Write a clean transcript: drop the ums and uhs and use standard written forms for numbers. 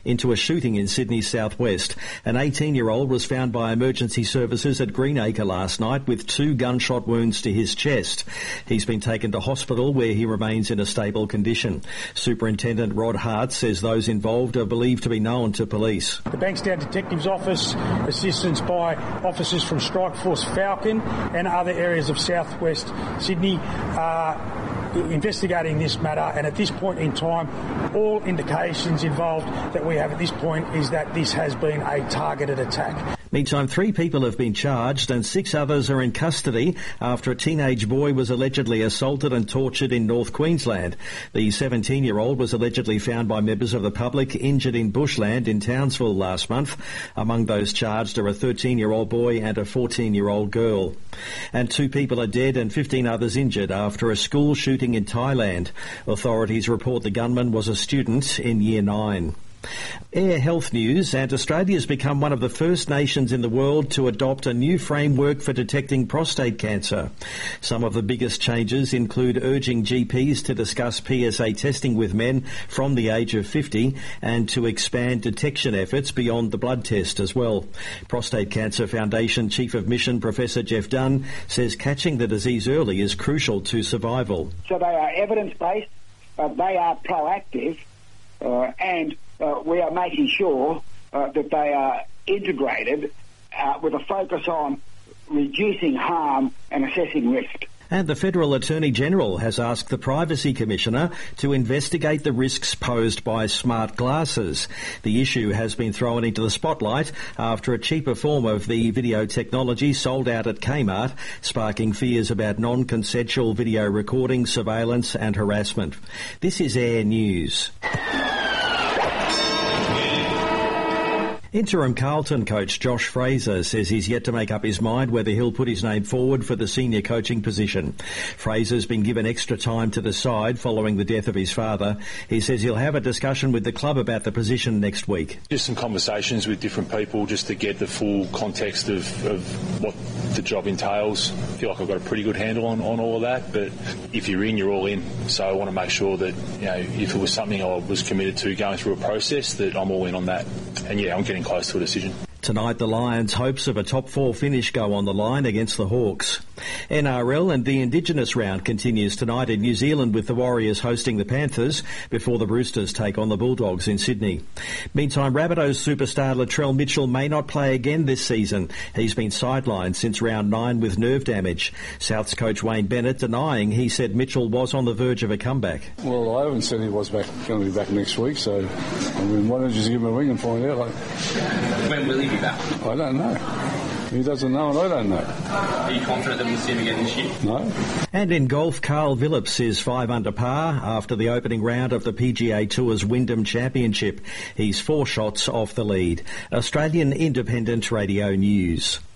Into a shooting in Sydney's southwest. An 18-year-old was found by emergency services at Greenacre last night with 2 gunshot wounds to his chest. He's been taken to hospital where he remains in a stable condition. Superintendent Rod Hart says those involved are believed to be known to police. The Bankstown Detectives Office, assistance by officers from Strike Force Falcon and other areas of southwest Sydney are investigating this matter, and at this point in time all indications involved that we have at this point is that this has been a targeted attack. Meantime, 3 people have been charged and 6 others are in custody after a teenage boy was allegedly assaulted and tortured in North Queensland. The 17-year-old was allegedly found by members of the public injured in bushland in Townsville last month. Among those charged are a 13-year-old boy and a 14-year-old girl. And 2 people are dead and 15 others injured after a school shooting in Thailand. Authorities report the gunman was a student in Year 9. Air health news, and Australia has become one of the first nations in the world to adopt a new framework for detecting prostate cancer. Some of the biggest changes include urging GPs to discuss PSA testing with men from the age of 50 and to expand detection efforts beyond the blood test as well. Prostate Cancer Foundation Chief of Mission Professor Jeff Dunn says catching the disease early is crucial to survival. So they are evidence-based, they are proactive, and we are making sure that they are integrated with a focus on reducing harm and assessing risk. And the Federal Attorney-General has asked the Privacy Commissioner to investigate the risks posed by smart glasses. The issue has been thrown into the spotlight after a cheaper form of the video technology sold out at Kmart, sparking fears about non-consensual video recording, surveillance and harassment. This is Air News. Interim Carlton coach Josh Fraser says he's yet to make up his mind whether he'll put his name forward for the senior coaching position. Fraser's been given extra time to decide following the death of his father. He says he'll have a discussion with the club about the position next week. Just some conversations with different people just to get the full context of what the job entails. I feel like I've got a pretty good handle on all of that, but if you're in, you're all in. So I want to make sure that, if it was something I was committed to going through a process, that I'm all in on that. And I'm getting close to a decision. Tonight, the Lions' hopes of a top 4 finish go on the line against the Hawks. NRL and the Indigenous round continues tonight in New Zealand with the Warriors hosting the Panthers before the Roosters take on the Bulldogs in Sydney. Meantime, Rabbitohs superstar Latrell Mitchell may not play again this season. He's been sidelined since round 9 with nerve damage. Souths coach Wayne Bennett denying he said Mitchell was on the verge of a comeback. Well, I haven't said he was going to be back next week, so why don't you just give him a ring and find out? When will he be back? I don't know. He doesn't know and I don't know. Are you confident that we'll see him again this year? No. And in golf, Carl Phillips is 5 under par after the opening round of the PGA Tour's Wyndham Championship. He's 4 shots off the lead. Australian Independent Radio News.